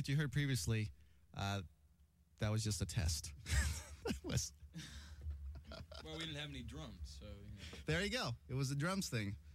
you heard previously, that was just a test. Well, we didn't have any drums, so. There you go. It was the drums thing.